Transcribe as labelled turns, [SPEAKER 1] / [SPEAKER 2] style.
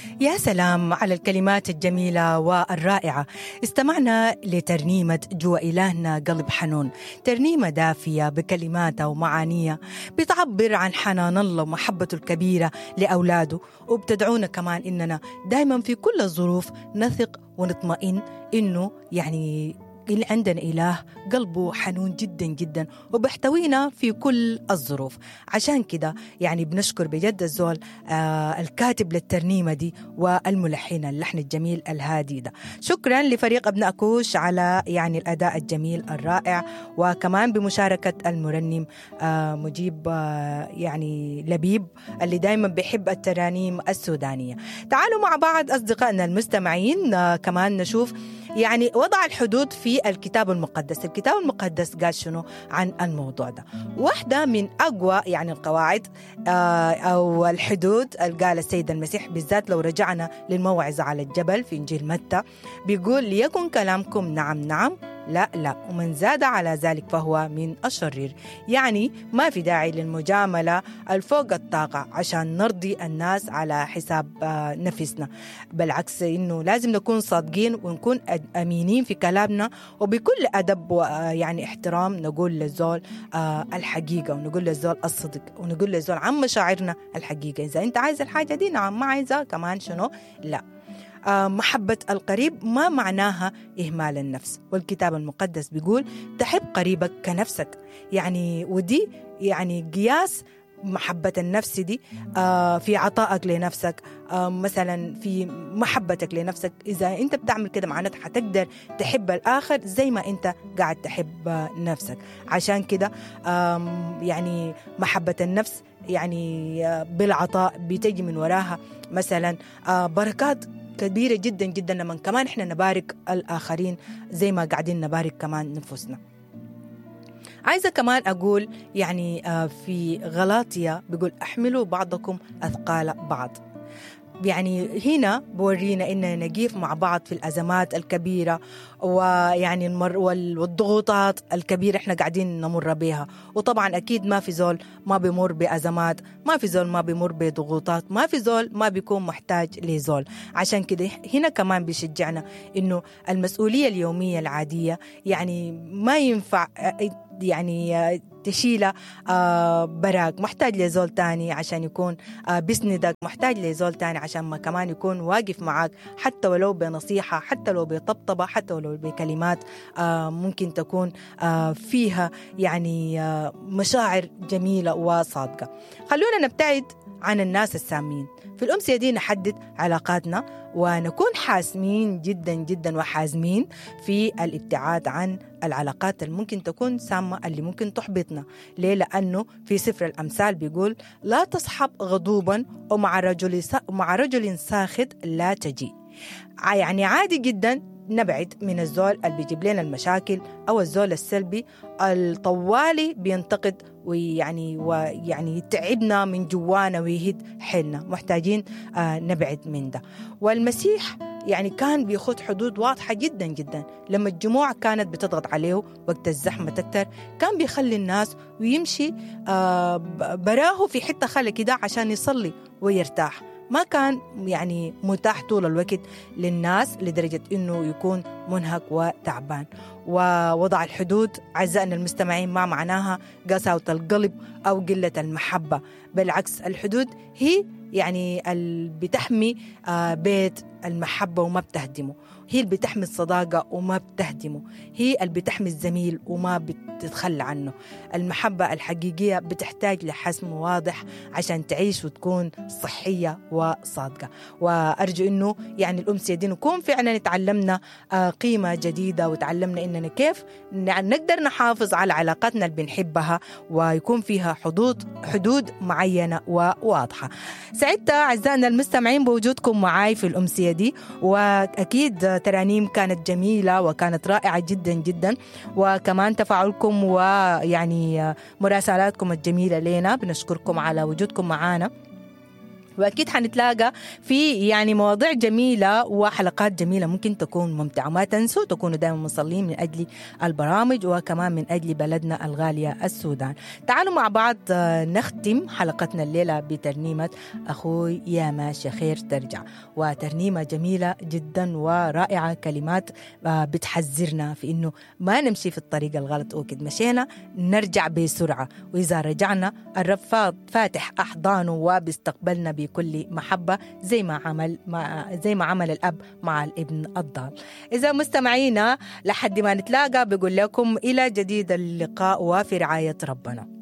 [SPEAKER 1] يا سلام على الكلمات الجميلة والرائعة. استمعنا لترنيمة جوا إلهنا قلب حنون، ترنيمة دافية بكلماتها ومعانيها بتعبر عن حنان الله ومحبته الكبيرة لأولاده، وبتدعونا كمان إننا دايما في كل الظروف نثق ونطمئن إنه اللي عندنا إله قلبه حنون جدا جدا وبيحتوينا في كل الظروف. عشان كده بنشكر بجد الزول الكاتب للترنيمة دي والملحن اللحن الجميل الهادي ده. شكرا لفريق أبناء كوش على الأداء الجميل الرائع، وكمان بمشاركة المرنم مجيب لبيب اللي دايما بيحب الترانيم السودانية. تعالوا مع بعض أصدقائنا المستمعين كمان نشوف وضع الحدود في الكتاب المقدس. الكتاب المقدس قال شنو عن الموضوع ده؟ واحدة من أقوى القواعد أو الحدود اللي قال السيد المسيح، بالذات لو رجعنا للموعظة على الجبل في إنجيل متى، بيقول ليكن كلامكم نعم نعم لا لا، ومن زاد على ذلك فهو من الشرير. ما في داعي للمجاملة الفوق الطاقة عشان نرضي الناس على حساب نفسنا، بالعكس إنه لازم نكون صادقين ونكون أمينين في كلامنا، وبكل أدب احترام نقول للزول الحقيقة، ونقول للزول الصدق، ونقول للزول عن مشاعرنا الحقيقة. إذا أنت عايز الحاجة دي نعم، ما عايزها كمان شنو لا. محبة القريب ما معناها إهمال النفس، والكتاب المقدس بيقول تحب قريبك كنفسك. ودي قياس محبة النفس دي في عطائك لنفسك، مثلا في محبتك لنفسك. إذا أنت بتعمل كده معناتها حتقدر تحب الآخر زي ما أنت قاعد تحب نفسك. عشان كده محبة النفس بالعطاء بتجي من وراها مثلا بركات كبيرة جدا جدا لما كمان إحنا نبارك الآخرين زي ما قاعدين نبارك كمان نفسنا. عايزة كمان أقول في غلاطية بيقول أحملوا بعضكم أثقال بعض. هنا بورينا إننا نقيف مع بعض في الأزمات الكبيرة والضغوطات الكبيرة إحنا قاعدين نمر بها. وطبعا أكيد ما في زول ما بيمر بأزمات، ما في زول ما بيمر بضغوطات، ما في زول ما بيكون محتاج لزول. عشان كده هنا كمان بيشجعنا إنه المسؤولية اليومية العادية ما ينفع تشيله براك، محتاج لزول تاني عشان يكون بسندك، محتاج لزول تاني عشان ما كمان يكون واقف معك، حتى ولو بنصيحة، حتى لو بطبطبة، حتى ولو بكلمات ممكن تكون فيها مشاعر جميلة وصادقة. خلونا نبتعد عن الناس السامين. في الأمسية دي نحدد علاقاتنا ونكون حاسمين جدا جدا وحازمين في الابتعاد عن العلاقات اللي ممكن تكون سامة، اللي ممكن تحبطنا. ليه؟ لأنه في سفر الأمثال بيقول لا تصحب غضوبا ومع رجل ساخط لا تجي. عادي جدا نبعد من الزول اللي بيجيب لنا المشاكل أو الزول السلبي الطوالي بينتقد يتعبنا من جوانا ويهد حيلنا. محتاجين نبعد من ده. والمسيح كان بيخد حدود واضحة جدا جدا. لما الجموع كانت بتضغط عليه وقت الزحمة تكتر، كان بيخلي الناس ويمشي براه في حتة خلى كده عشان يصلي ويرتاح. ما كان متاح طول الوقت للناس لدرجة إنه يكون منهك وتعبان. ووضع الحدود أعزائنا المستمعين ما معناها قساوة القلب أو قلة المحبة، بالعكس الحدود هي اللي بتحمي بيت المحبة وما بتهدمه، هي اللي بتحمي الصداقة وما بتهدمه، هي اللي بتحمي الزميل وما بتتخلى عنه. المحبة الحقيقية بتحتاج لحسم واضح عشان تعيش وتكون صحية وصادقة. وأرجو إنه الأمسية دي نكون فعلا تعلمنا قيمة جديدة، وتعلمنا إننا كيف نقدر نحافظ على علاقاتنا اللي بنحبها ويكون فيها حدود معينة وواضحة. سعدت أعزائنا المستمعين بوجودكم معاي في الأمسية دي، وأكيد ترانيم كانت جميلة وكانت رائعة جدا جدا، وكمان تفاعلكم مراسلاتكم الجميلة لنا. بنشكركم على وجودكم معنا. وأكيد حنتلاقى في يعني مواضيع جميلة وحلقات جميلة ممكن تكون ممتعة. ما تنسوا تكونوا دائما مصلين من أجل البرامج وكمان من أجل بلدنا الغالية السودان. تعالوا مع بعض نختم حلقتنا الليلة بترنيمة أخوي يا ماشي خير ترجع، وترنيمة جميلة جدا ورائعة، كلمات بتحذرنا في إنه ما نمشي في الطريق الغلط، وكد مشينا نرجع بسرعة، وإذا رجعنا الرب فاتح أحضانه وبيستقبلنا بكل محبة زي ما عمل الأب مع الابن الضال. إذا مستمعينا لحد ما نتلاقى بقول لكم إلى جديد اللقاء وفي رعاية ربنا.